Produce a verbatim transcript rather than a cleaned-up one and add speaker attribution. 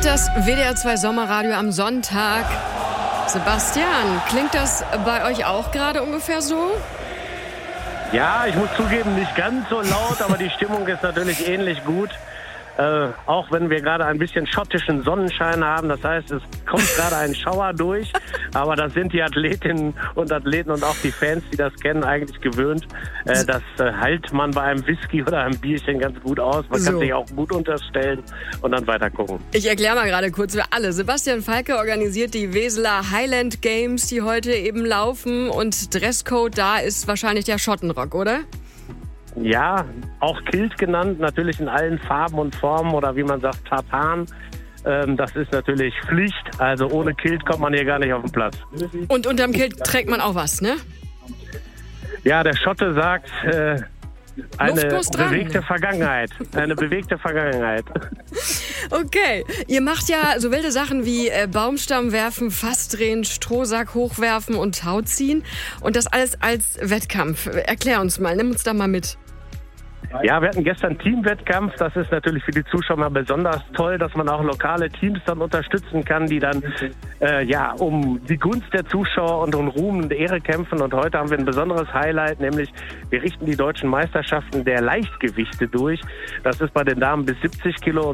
Speaker 1: hört das W D R zwei Sommerradio am Sonntag. Sebastian, klingt das bei euch auch gerade ungefähr so?
Speaker 2: Ja, ich muss zugeben, nicht ganz so laut, aber die Stimmung ist natürlich ähnlich gut. Äh, auch wenn wir gerade ein bisschen schottischen Sonnenschein haben. Das heißt, es kommt gerade ein Schauer durch. Aber das sind die Athletinnen und Athleten und auch die Fans, die das kennen, eigentlich gewöhnt. Äh, das äh, hält man bei einem Whisky oder einem Bierchen ganz gut aus. Man
Speaker 1: So.
Speaker 2: kann sich auch gut unterstellen und dann weiter gucken.
Speaker 1: Ich erkläre mal gerade kurz für alle. Sebastian Falke organisiert die Weseler Highland Games, die heute eben laufen. Und Dresscode da ist wahrscheinlich der Schottenrock, oder?
Speaker 2: Ja, auch Kilt genannt, natürlich in allen Farben und Formen oder wie man sagt, Tartan. Ähm, das ist natürlich Pflicht, also ohne Kilt kommt man hier gar nicht auf den Platz.
Speaker 1: Und unterm Kilt trägt man auch was, ne?
Speaker 2: Ja, der Schotte sagt, äh, eine
Speaker 1: Luftguss dran.
Speaker 2: bewegte Vergangenheit. Eine bewegte Vergangenheit.
Speaker 1: Okay, ihr macht ja so wilde Sachen wie äh, Baumstamm werfen, Fass drehen, Strohsack hochwerfen und Tau ziehen. Und das alles als Wettkampf. Erklär uns mal, nimm uns da mal mit.
Speaker 2: Ja, wir hatten gestern Teamwettkampf. Das ist natürlich für die Zuschauer besonders toll, dass man auch lokale Teams dann unterstützen kann, die dann äh, ja um die Gunst der Zuschauer und um Ruhm und Ehre kämpfen. Und heute haben wir ein besonderes Highlight, nämlich wir richten die deutschen Meisterschaften der Leichtgewichte durch. Das ist bei den Damen bis siebzig Kilo.